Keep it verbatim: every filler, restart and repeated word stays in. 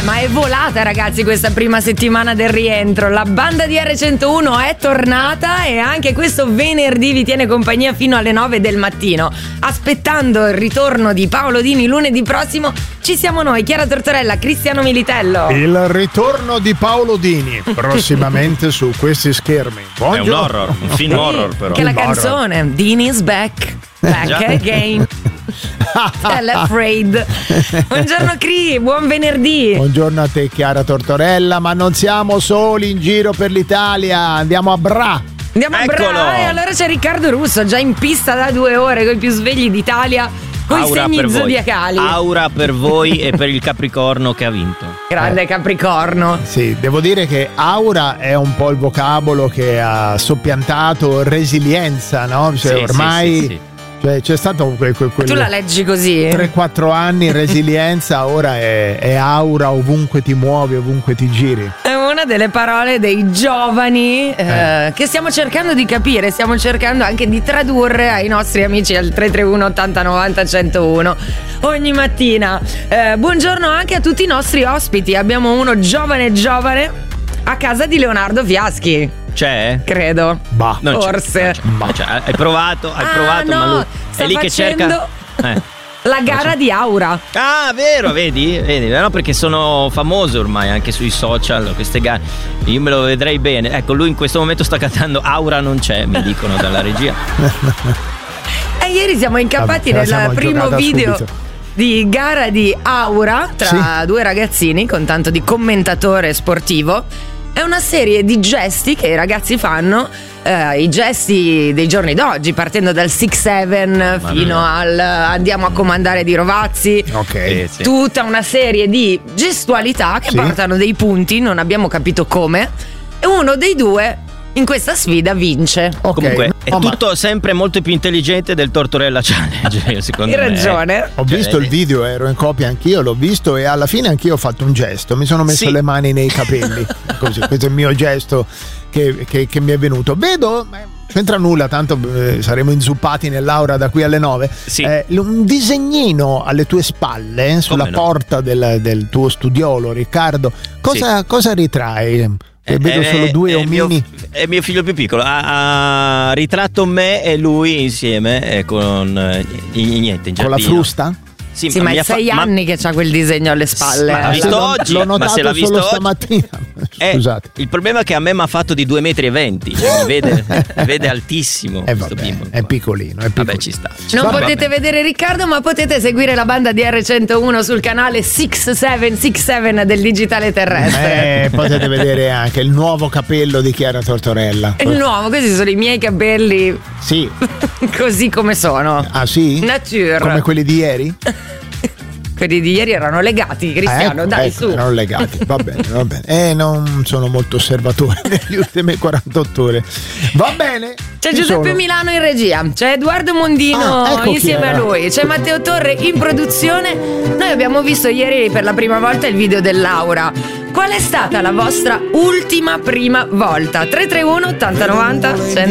Beh, ma è volata, ragazzi, questa prima settimana del rientro. La banda di erre centouno è tornata e anche questo venerdì vi tiene compagnia fino alle nove del mattino. Aspettando il ritorno di Paolo Dini lunedì prossimo, ci siamo noi, Chiara Tortorella, Cristiano Militello. Il ritorno di Paolo Dini prossimamente su questi schermi. Buongiorno. È un horror, un film horror però. Che è la canzone Dini's back, back again. Tell Afraid. Buongiorno Cri, buon venerdì. Buongiorno a te Chiara Tortorella, ma non siamo soli in giro per l'Italia, andiamo a Bra. Andiamo a Bra e allora c'è Riccardo Russo già in pista da due ore con i più svegli d'Italia, con i segni zodiacali. Aura per voi e per il Capricorno che ha vinto. Grande eh. Capricorno. Sì, devo dire che aura è un po' il vocabolo che ha soppiantato resilienza, no? Cioè sì, ormai... Sì, sì, sì. Cioè, c'è stato que, que, tu la leggi così? tre quattro anni resilienza, ora è, è aura ovunque ti muovi, ovunque ti giri. È una delle parole dei giovani eh, eh. che stiamo cercando di capire, stiamo cercando anche di tradurre ai nostri amici al tre tre uno ottanta novanta centouno ogni mattina. Eh, buongiorno anche a tutti i nostri ospiti, abbiamo uno giovane giovane a casa di Leonardo Fiaschi. C'è? Credo. Bah. Non Forse. C'è, non c'è. Hai provato, hai ah, provato, no, ma lui sta è lì che cerca. Eh. La gara di Aura. Ah, vero, vedi? Vedi, no, perché sono famose ormai anche sui social queste gare. Io me lo vedrei bene. Ecco, lui in questo momento sta cantando Aura non c'è, mi dicono dalla regia. E ieri siamo incappati Vabbè, nel primo video subito. di gara di Aura tra sì. due ragazzini con tanto di commentatore sportivo. È una serie di gesti che i ragazzi fanno, eh, i gesti dei giorni d'oggi, partendo dal six seven fino al andiamo a comandare di Rovazzi. Ok. Sì, sì. Tutta una serie di gestualità che sì. portano dei punti, non abbiamo capito come, e uno dei due in questa sfida vince. Okay. Comunque è oh, tutto ma... sempre molto più intelligente del Tortorella Challenge, secondo Hai me. ragione. Ho Cioè, visto il video, ero in copia anch'io, l'ho visto e alla fine anch'io ho fatto un gesto, mi sono messo sì. le mani nei capelli. Così, questo è il mio gesto che, che, che mi è venuto. Vedo, non c'entra nulla, tanto eh, saremo inzuppati nell'aura da qui alle nove. Sì. Eh, un disegnino alle tue spalle, sulla no? porta del, del tuo studiolo, Riccardo. Cosa, sì. cosa ritrae? Eh, vedo solo due è omini. Mio, è mio figlio più piccolo. Ha, ha ritratto me e lui insieme eh, con eh, niente in Con la frusta? Sì, sì, ma è sei fa, anni ma... che c'ha quel disegno alle spalle. Ma l'ha visto l'ho, oggi? L'ho notato ma se l'ha solo visto stamattina. Eh, Scusate. Il problema è che a me mi ha fatto di due metri e venti. Cioè mi vede, mi vede altissimo. Eh, vabbè, bimbo, è piccolino, è piccolino. Vabbè, ci sta. Non vabbè. potete vedere Riccardo, ma potete seguire la banda di erre centouno sul canale sei sette sei sette del digitale terrestre. Eh, potete vedere anche il nuovo capello di Chiara Tortorella. Il nuovo, questi sono i miei capelli. Sì. Così come sono. Ah sì? Nature. Come quelli di ieri? Quelli di ieri erano legati, Cristiano, ecco, dai ecco, su. Erano legati, va bene, va bene. Eh, non sono molto osservatore negli ultimi quarantotto ore. Va bene. C'è Giuseppe sono. Milano in regia, c'è Edoardo Mondino ah, ecco insieme a lui, c'è Matteo Torre in produzione. Noi abbiamo visto ieri per la prima volta il video dell'Aura. Qual è stata la vostra ultima prima volta? tre tre uno ottanta novanta